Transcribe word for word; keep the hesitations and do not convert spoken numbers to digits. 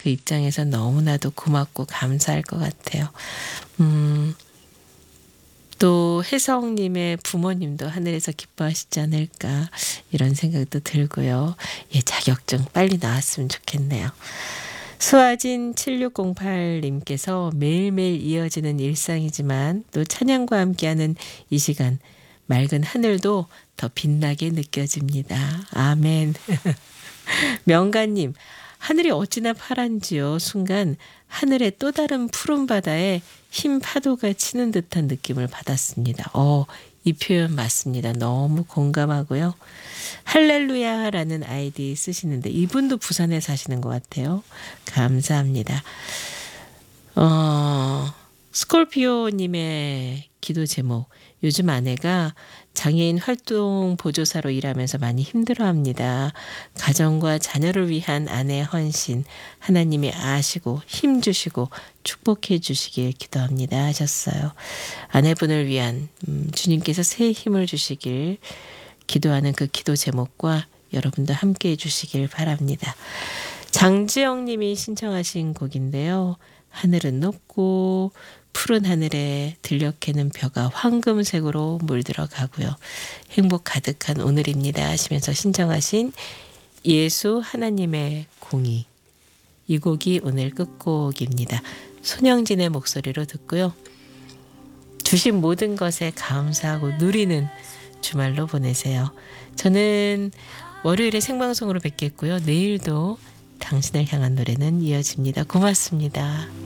그 입장에서 너무나도 고맙고 감사할 것 같아요. 음, 또 혜성님의 부모님도 하늘에서 기뻐하시지 않을까 이런 생각도 들고요. 예, 자격증 빨리 나왔으면 좋겠네요. 수아진 칠육공팔님께서 매일매일 이어지는 일상이지만 또 찬양과 함께하는 이 시간 맑은 하늘도 더 빛나게 느껴집니다. 아멘. 명가님, 하늘이 어찌나 파란지요. 순간 하늘의 또 다른 푸른 바다에 흰 파도가 치는 듯한 느낌을 받았습니다. 어, 이 표현 맞습니다. 너무 공감하고요. 할렐루야라는 아이디 쓰시는데 이분도 부산에 사시는 것 같아요. 감사합니다. 어, 스콜피오님의 기도 제목. 요즘 아내가 장애인 활동 보조사로 일하면서 많이 힘들어합니다. 가정과 자녀를 위한 아내의 헌신 하나님이 아시고 힘주시고 축복해 주시길 기도합니다 하셨어요. 아내분을 위한 음, 주님께서 새 힘을 주시길 기도하는 그 기도 제목과 여러분도 함께 해주시길 바랍니다. 장지영 님이 신청하신 곡인데요. 하늘은 높고 푸른 하늘에 들녘에는 벼가 황금색으로 물들어 가고요. 행복 가득한 오늘입니다 하시면서 신청하신 예수 하나님의 공의. 이 곡이 오늘 끝곡입니다. 손영진의 목소리로 듣고요. 주신 모든 것에 감사하고 누리는 주말로 보내세요. 저는 월요일에 생방송으로 뵙겠고요. 내일도 당신을 향한 노래는 이어집니다. 고맙습니다.